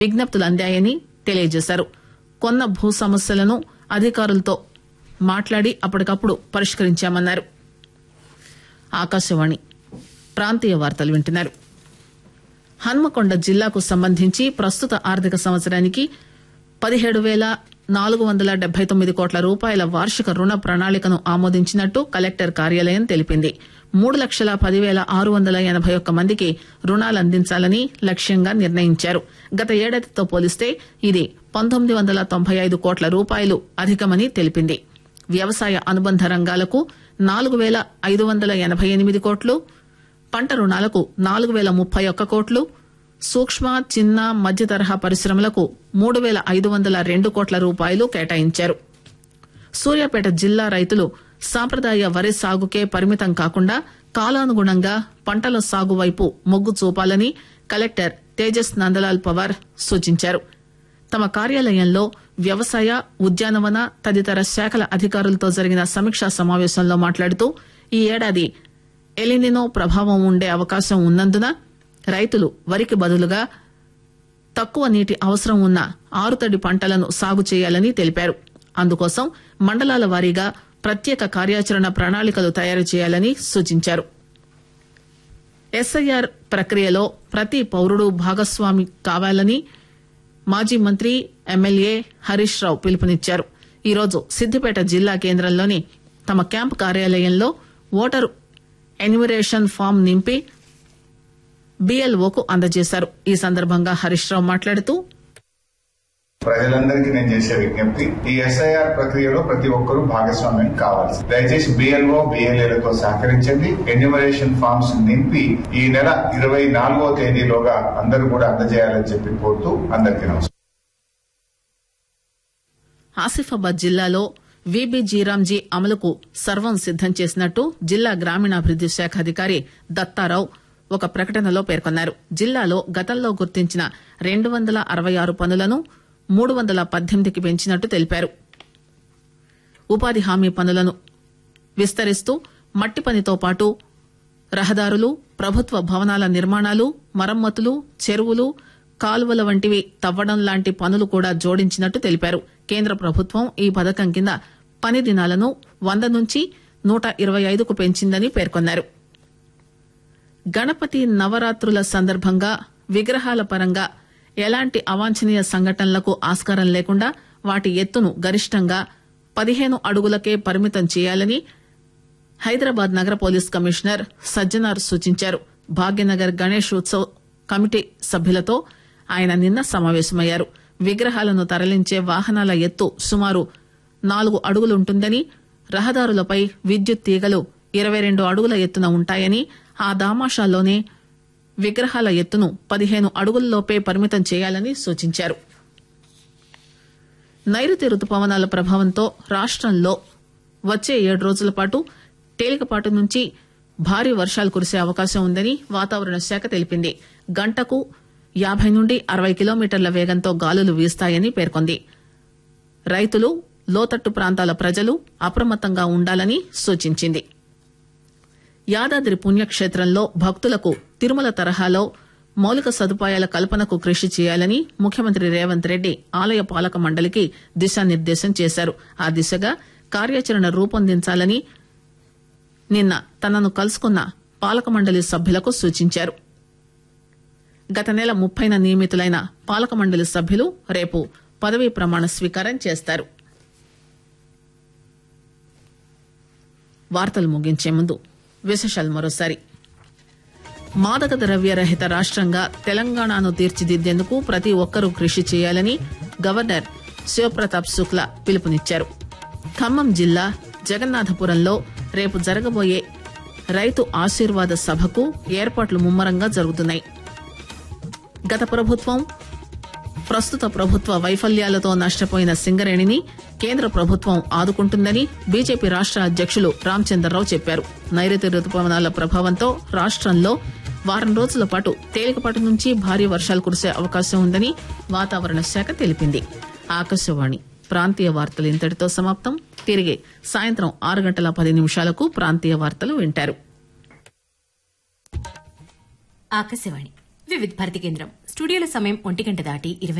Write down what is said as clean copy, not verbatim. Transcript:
విజ్ఞప్తులు అందాయని తెలియజేశారు. కొన్న భూ సమస్యలను అధికారులతో మాట్లాడి అప్పటికప్పుడు పరిష్కరించామన్నారు. ఆకాశవాణి ప్రాంతీయ వార్తలు వింటున్నారు. హన్మకొండ జిల్లాకు సంబంధించి ప్రస్తుత ఆర్థిక సంవత్సరానికి 17,479 కోట్ల రూపాయల వార్షిక రుణ ప్రణాళికను ఆమోదించినట్టు కలెక్టర్ కార్యాలయం తెలిపింది. 3,10,681 మందికి రుణాలందించాలని లక్ష్యంగా నిర్ణయించారు. గత ఏడాదితో పోలిస్తే ఇది 1,995 కోట్ల రూపాయలు అధికమని తెలిపింది. వ్యవసాయ అనుబంధ రంగాలకు 4,588 కోట్లు, పంట రుణాలకు 4,031 కోట్లు, సూక్ష్మ చిన్న మధ్య తరహా పరిశ్రమలకు 3,502 కోట్ల రూపాయలు కేటాయించారు. సూర్యాపేట జిల్లా రైతులు సాంప్రదాయ వరి సాగుకే పరిమితం కాకుండా కాలానుగుణంగా పంటల సాగు వైపు మొగ్గు చూపాలని కలెక్టర్ తేజస్ నందలాల్ పవార్ సూచించారు. తమ కార్యాలయంలో వ్యవసాయ, ఉద్యానవన తదితర శాఖల అధికారులతో జరిగిన సమీక్షా సమావేశంలో మాట్లాడుతూ ఈ ఏడాది ఎలినినో ప్రభావం ఉండే అవకాశం ఉన్నందున రైతులు వరికి బదులుగా తక్కువ నీటి అవసరం ఉన్న ఆరుతడి పంటలను సాగు చేయాలని తెలిపారు. అందుకోసం మండలాల వారీగా ప్రత్యేక కార్యాచరణ ప్రణాళికలు తయారు చేయాలని సూచించారు. ఎస్ఐఆర్ ప్రక్రియలో ప్రతి పౌరుడు భాగస్వామి కావాలని మాజీ మంత్రి ఎమ్మెల్యే హరీష్ రావు పిలుపునిచ్చారు. ఈరోజు సిద్దిపేట జిల్లా కేంద్రంలోని తమ క్యాంపు కార్యాలయంలో ఓటరు ఎన్యుమరేషన్ ఫామ్ నింపి BLOకు అందజేశారు. ఈ సందర్భంగా హరీష్ రావు మాట్లాడుతూ, ప్రజలందరికీ నేను చేసే విజ్ఞప్తి, ఈ ఎస్ఐఆర్ ప్రక్రియలో ప్రతి ఒక్కరూ భాగస్వామ్యం కావాలి. దయచేసి BLO, BLAలతో సహకరించండి. ఎన్యుమరేషన్ ఫామ్స్ నింపి ఈ నెల 24వ తేదీలోగా అందరూ కూడా అందజేయాలని చెప్పి కోరుతూ అందరికీ నమస్కారం. ఆసిఫాబాద్ జిల్లాలో VBజీరాంజీ అమలుకు సర్వం సిద్దం చేసినట్టు జిల్లా గ్రామీణాభివృద్ది శాఖ అధికారి దత్తారావు ఒక ప్రకటనలో పేర్కొన్నారు. జిల్లాలో గతంలో గుర్తించిన 266 పనులను 318కి పెంచినట్టు తెలిపారు. ఉపాధి హామీ పనులను విస్తరిస్తూ మట్టి పనితో పాటు రహదారులు, ప్రభుత్వ భవనాల నిర్మాణాలు, మరమ్మతులు, చెరువులు, కాలువల వంటివి తవ్వడం లాంటి పనులు కూడా జోడించినట్టు తెలిపారు. కేంద్ర ప్రభుత్వం ఈ పథకం కింద పని దినాలను 100 నుంచి 125కు పెంచిందని పేర్కొన్నారు. గణపతి నవరాత్రుల సందర్భంగా విగ్రహాల పరంగా ఎలాంటి అవాంఛనీయ సంఘటనలకు ఆస్కారం లేకుండా వాటి ఎత్తును గరిష్టంగా 15 అడుగులకే పరిమితం చేయాలని హైదరాబాద్ నగర పోలీస్ కమిషనర్ సజ్జనార్ సూచించారు. భాగ్యనగర్ గణేష్ ఉత్సవ్ కమిటీ సభ్యులతో ఆయన నిన్న సమావేశమయ్యారు. విగ్రహాలను తరలించే వాహనాల ఎత్తు సుమారు 4 అడుగులుంటుందని, రహదారులపై విద్యుత్ తీగలు 22 అడుగుల ఎత్తున ఉంటాయని, ఆ దామాషాల్లోనే విగ్రహాల ఎత్తును 15 అడుగుల్లోపే పరిమితం చేయాలని సూచించారు. నైరుతి రుతుపవనాల ప్రభావంతో రాష్టంలో వచ్చే 7 రోజుల పాటు తేలికపాటి నుంచి భారీ వర్షాలు కురిసే అవకాశం ఉందని వాతావరణ శాఖ తెలిపింది. గంటకు 50 నుండి 60 కిలోమీటర్ల వేగంతో గాలులు వీస్తాయని పేర్కొంది. రైతులు, లోతట్టు ప్రాంతాల ప్రజలు అప్రమత్తంగా ఉండాలని సూచించింది. యాదాద్రి పుణ్యక్షేత్రంలో భక్తులకు తిరుమల తరహాలో మౌలిక సదుపాయాల కల్పనకు కృషి చేయాలని ముఖ్యమంత్రి రేవంత్ రెడ్డి ఆలయ పాలక మండలికి దిశానిర్దేశం చేశారు. ఆ దిశగా కార్యాచరణ రూపొందించాలని నిన్న తనను కలుసుకున్న పాలక మండలి సభ్యులకు సూచించారు. గత నెల 30న నియమితులైన పాలక మండలి సభ్యులు రేపు పదవీ ప్రమాణ స్వీకారం చేస్తారు. వార్తలు ముగించే ముందు విశేషాలు మరోసారి. మాదక ద్రవ్య రహిత రాష్టంగా తెలంగాణను తీర్చిదిద్దేందుకు ప్రతి ఒక్కరూ కృషి చేయాలని గవర్నర్ శివప్రతాప్ శుక్లా పిలుపునిచ్చారు. ఖమ్మం జిల్లా జగన్నాథపురంలో రేపు జరగబోయే రైతు ఆశీర్వాద సభకు ఏర్పాట్లు ముమ్మరంగా జరుగుతున్నాయి. గత ప్రభుత్వం, ప్రస్తుత ప్రభుత్వ వైఫల్యాలతో నష్టపోయిన సింగరేణిని కేంద్ర ప్రభుత్వం ఆదుకుంటుందని బీజేపీ రాష్ట అధ్యకులు రామచంద్రరావు చెప్పారు. నైరుతి రుతుపవనాల ప్రభావంతో రాష్టంలో వారం రోజుల పాటు తేలికపాటి నుంచి భారీ వర్షాలు కురిసే అవకాశం ఉందని వాతావరణ శాఖ తెలిపింది. ఆకాశవాణి ప్రాంతీయ వార్తలు ఇంతటితో సమాప్తం. తిరిగి సాయంత్రం 6:10 ప్రాంతీయ వార్తలు వింటారు. ఆకాశవాణి వివిధ భారతి కేంద్రం స్టూడియోల సమయం 1 గంట దాటి 20